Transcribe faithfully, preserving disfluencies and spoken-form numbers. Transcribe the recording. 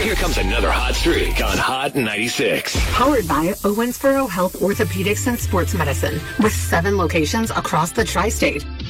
Here comes another hot streak on Hot ninety-six. Powered by Owensboro Health Orthopedics and Sports Medicine with seven locations across the tri-state.